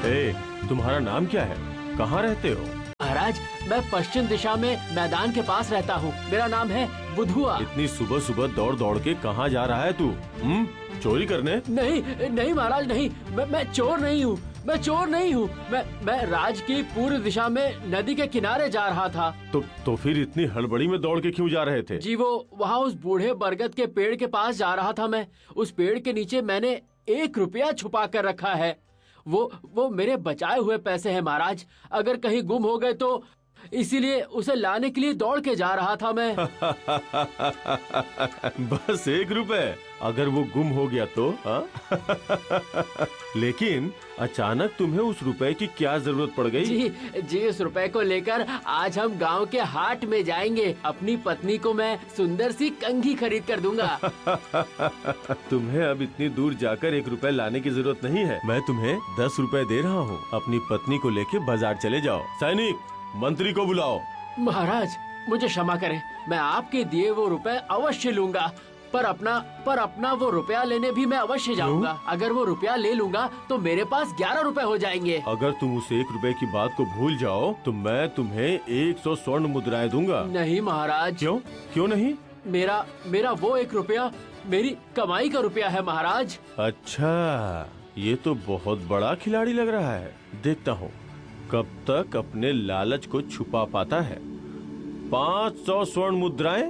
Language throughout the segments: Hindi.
ए, तुम्हारा नाम क्या है? कहाँ रहते हो? महाराज, मैं पश्चिम दिशा में मैदान के पास रहता हूँ। मेरा नाम है बुधुआ। इतनी सुबह सुबह दौड़ दौड़ के कहाँ जा रहा है तू? चोरी करने? नहीं नहीं महाराज, नहीं। मैं चोर नहीं हूँ। मैं चोर नहीं हूँ। मैं राज की पूर्व दिशा में नदी के किनारे जा रहा था। तो फिर इतनी हड़बड़ी में दौड़ के क्यों जा रहे थे? जी, वो वहाँ उस बूढ़े बरगद के पेड़ के पास जा रहा था मैं। उस पेड़ के नीचे मैंने 1 रुपया छुपा कर रखा है। वो मेरे बचाए हुए पैसे हैं महाराज। अगर कहीं गुम हो गए तो इसीलिए उसे लाने के लिए दौड़ के जा रहा था मैं। बस 1 रुपए? अगर वो गुम हो गया तो? लेकिन अचानक तुम्हें उस रुपए की क्या जरूरत पड़ गई? जी, उस रुपए को लेकर आज हम गांव के हाट में जाएंगे। अपनी पत्नी को मैं सुंदर सी कंघी खरीद कर दूंगा। तुम्हें अब इतनी दूर जाकर 1 रुपए लाने की जरूरत नहीं है। मैं तुम्हें 10 रुपए दे रहा हूँ। अपनी पत्नी को लेके बाजार चले जाओ। सैनिक, मंत्री को बुलाओ। महाराज, मुझे क्षमा करें। मैं आपके दिए वो रुपए अवश्य लूंगा, पर अपना वो रुपया लेने भी मैं अवश्य जाऊंगा। अगर वो रुपया ले लूंगा तो मेरे पास 11 रुपए हो जाएंगे। अगर तुम उस 1 रुपए की बात को भूल जाओ तो मैं तुम्हें 100 स्वर्ण मुद्राएं दूंगा। नहीं महाराज। क्यों नहीं? मेरा वो 1 रुपया मेरी कमाई का रुपया है महाराज। अच्छा, ये तो बहुत बड़ा खिलाड़ी लग रहा है। देखता हूँ कब तक अपने लालच को छुपा पाता है। 500 स्वर्ण मुद्राएं?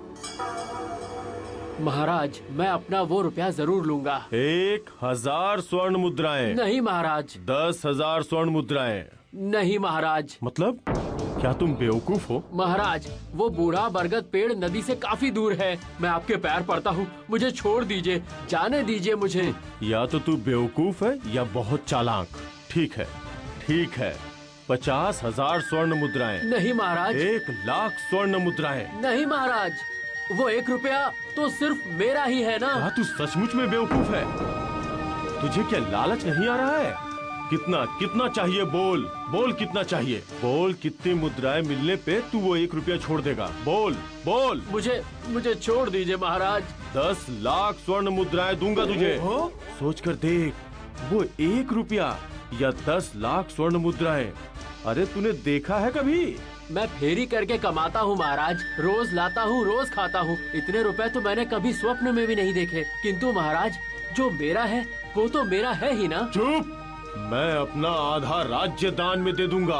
महाराज, मैं अपना वो रुपया जरूर लूंगा। 1000 स्वर्ण मुद्राएं? नहीं महाराज। 10,000 स्वर्ण मुद्राएं? नहीं महाराज। मतलब क्या तुम बेवकूफ हो? महाराज, वो बूढ़ा बरगद पेड़ नदी से काफी दूर है। मैं आपके पैर पड़ता हूँ, मुझे छोड़ दीजिए, जाने दीजिए मुझे। या तो तू बेवकूफ है या बहुत चालाक। ठीक है, 50,000 स्वर्ण मुद्राएं? नहीं महाराज। 1,00,000 स्वर्ण मुद्राएं? नहीं महाराज, वो 1 रुपया तो सिर्फ मेरा ही है ना। तू सचमुच में बेवकूफ है। तुझे क्या लालच नहीं आ रहा है? कितना चाहिए? बोल कितना चाहिए? बोल, कितनी मुद्राएं मिलने पे तू वो 1 रुपया छोड़ देगा? बोल। मुझे छोड़ दीजिए महाराज। 10,00,000 स्वर्ण मुद्राएं दूंगा तुझे। सोच कर देख, वो 1 रुपया या 10,00,000 स्वर्ण मुद्राएं। अरे तूने देखा है कभी? मैं फेरी करके कमाता हूँ महाराज। रोज लाता हूँ, रोज खाता हूँ। इतने रुपए तो मैंने कभी स्वप्न में भी नहीं देखे। किंतु महाराज, जो मेरा है वो तो मेरा है ही ना। चुप! मैं अपना आधा राज्य दान में दे दूंगा।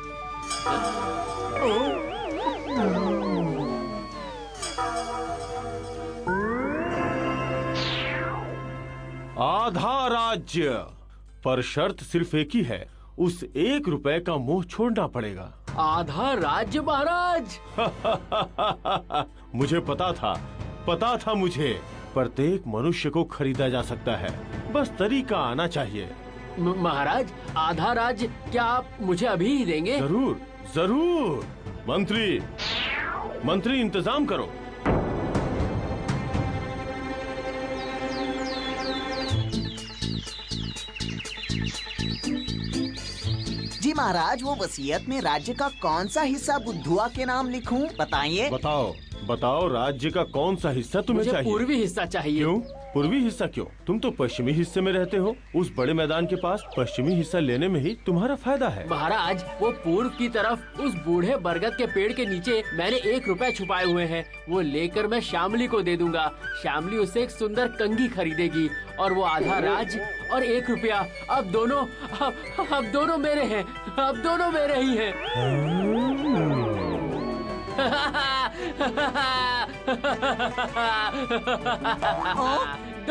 आधा राज्य, पर शर्त सिर्फ एक ही है। उस 1 रुपए का मोह छोड़ना पड़ेगा। आधा राज्य महाराज? मुझे पता था मुझे। प्रत्येक मनुष्य को खरीदा जा सकता है, बस तरीका आना चाहिए। महाराज, आधा राज्य क्या आप मुझे अभी ही देंगे? जरूर। मंत्री, इंतजाम करो। जी महाराज, वो वसीयत में राज्य का कौन सा हिस्सा बुद्धुआ के नाम लिखूं? बताइए। बताओ, राज्य का कौन सा हिस्सा तुम्हें चाहिए? पूर्वी हिस्सा चाहिए। क्यों पूर्वी हिस्सा? क्यों? तुम तो पश्चिमी हिस्से में रहते हो। उस बड़े मैदान के पास पश्चिमी हिस्सा लेने में ही तुम्हारा फायदा है। महाराज, वो पूर्व की तरफ उस बूढ़े बरगद के पेड़ के नीचे मैंने 1 रुपया छुपाए हुए हैं। वो लेकर मैं श्यामली को दे दूंगा। श्यामली उससे एक सुंदर कंघी खरीदेगी और वो आधा राज और 1 रुपया अब दोनों मेरे हैं। अब दोनों मेरे ही हैं।